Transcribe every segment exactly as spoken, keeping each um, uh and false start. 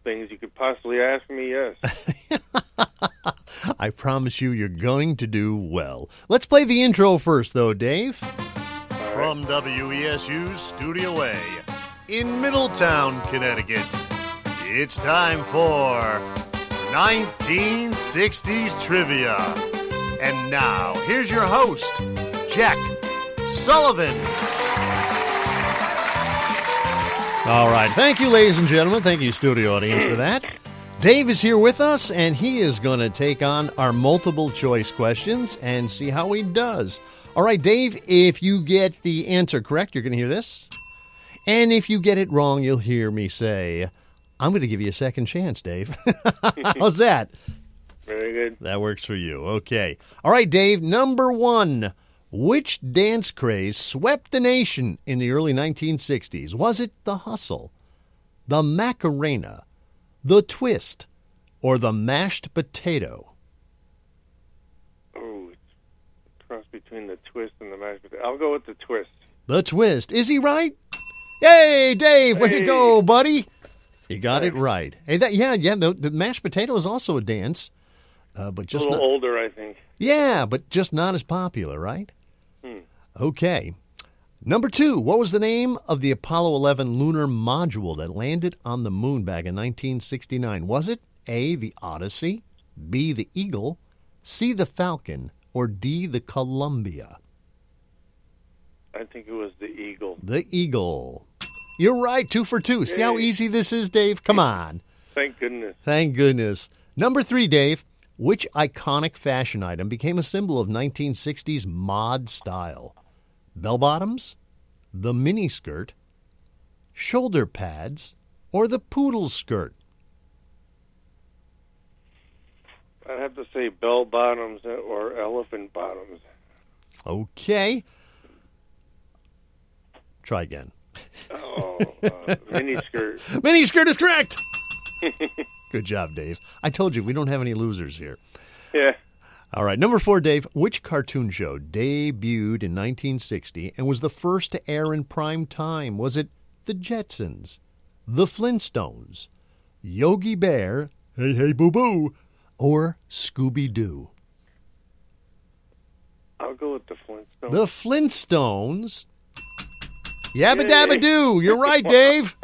things you could possibly ask me, yes. I promise you, you're going to do well. Let's play the intro first, though, Dave. All From right. W E S U's Studio A in Middletown, Connecticut, it's time for nineteen sixties Trivia. And now, here's your host, Jack Sullivan. All right. Thank you, ladies and gentlemen. Thank you, studio audience, for that. Dave is here with us, and he is going to take on our multiple choice questions and see how he does. All right, Dave, if you get the answer correct, you're going to hear this. And if you get it wrong, you'll hear me say, I'm going to give you a second chance, Dave. How's that? Very good. That works for you. Okay. All right, Dave, number one. Which dance craze swept the nation in the early nineteen sixties? Was it the hustle, the Macarena, the twist, or the mashed potato? Oh, it's a cross between the twist and the mashed potato. I'll go with the twist. The twist. Is he right? Yay, Dave, way to Hey. go, buddy. You got it right. Hey, that yeah, yeah, the, the mashed potato is also a dance, uh, but A just little not, older, I think. yeah, but just not as popular, right? Hmm. Okay. Number two, what was the name of the Apollo eleven lunar module that landed on the moon back in nineteen sixty-nine? Was it A, the Odyssey, B, the Eagle, C, the Falcon, or D, the Columbia? I think it was the Eagle. The Eagle. You're right, two for two. See how Yay. easy this is, Dave? Come on. Thank goodness. Thank goodness. Number three, Dave. Which iconic fashion item became a symbol of nineteen sixties mod style? Bell bottoms, the miniskirt, shoulder pads, or the poodle skirt? I'd have to say bell bottoms or elephant bottoms. Okay. Try again. Oh, uh, mini skirt. Miniskirt is correct. Good job, Dave. I told you, we don't have any losers here. Yeah. All right, number four, Dave. Which cartoon show debuted in nineteen sixty and was the first to air in prime time? Was it The Jetsons, The Flintstones, Yogi Bear, Hey Hey Boo Boo, or Scooby-Doo? I'll go with the Flintstones. The Flintstones. Yabba dabba doo. You're right, Dave.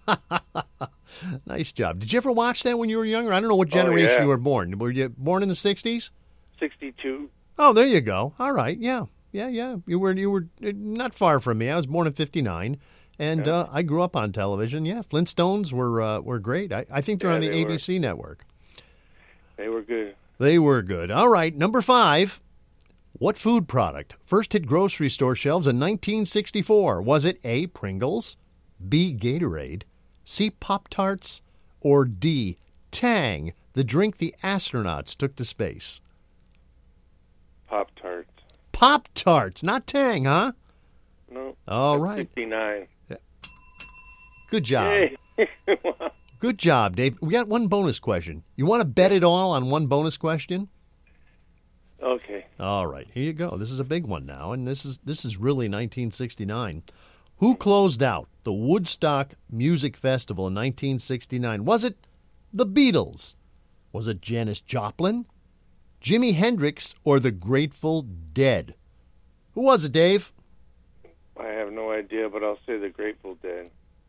Nice job. Did you ever watch that when you were younger? I don't know what generation yeah. you were born. Were you born in the sixties? sixty-two. Oh, there you go. All right. Yeah. Yeah, yeah. You were you were not far from me. I was born in fifty-nine, and Yeah. uh, I grew up on television. Yeah, Flintstones were uh, were great. I, I think they're Yeah, on the they A B C network. They were good. They were good. All right. Number five. What food product first hit grocery store shelves in nineteen sixty-four? Was it A, Pringles, B, Gatorade, C, Pop-Tarts, or D, Tang, the drink the astronauts took to space? Pop-Tarts. Pop-Tarts, not Tang, huh? No. All that's right. fifty-nine. Good job. Yay. Good job, Dave. We got one bonus question. You want to bet it all on one bonus question? Okay. All right, here you go. This is a big one now, and this is this is really nineteen sixty-nine. Who closed out the Woodstock Music Festival in nineteen sixty-nine? Was it the Beatles? Was it Janis Joplin, Jimi Hendrix, or the Grateful Dead? Who was it, Dave? I have no idea, but I'll say the Grateful Dead.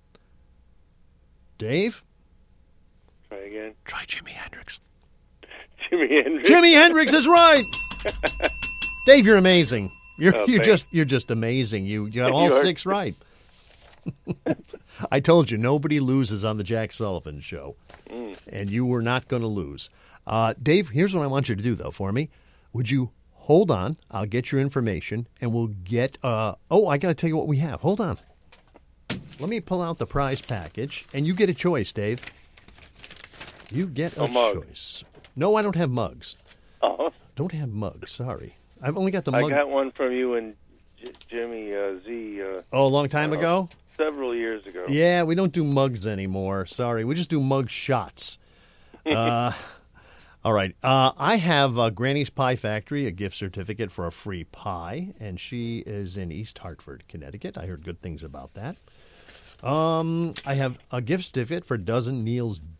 Dave? Try again. Try Jimi Hendrix. Jimi Hendrix. Jimi Hendrix is right. Dave, you're amazing. You're Oh, you're thanks. just you're just amazing. You you got all You are. six right. I told you nobody loses on the Jack Sullivan Show, Mm. and you were not going to lose. Uh, Dave, here's what I want you to do though for me. Would you hold on? I'll get your information, and we'll get. Uh, oh, I got to tell you what we have. Hold on. Let me pull out the prize package, and you get a choice, Dave. You get a A mug. choice. No, I don't have mugs. Oh, Don't have mugs. Sorry, I've only got the I mug. got one from you and J- Jimmy uh, Z uh, Oh, a long time Uh-oh. ago. several years ago. Yeah, we don't do mugs anymore. Sorry, we just do mug shots. uh, all right. Uh, I have uh, Granny's Pie Factory, a gift certificate for a free pie, and she is in East Hartford, Connecticut. I heard good things about that. Um, I have a gift certificate for Dozen Neil's